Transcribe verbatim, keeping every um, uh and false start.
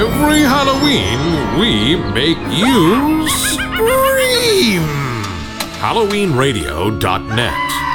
Every Halloween, we make you scream! Halloween Radio dot net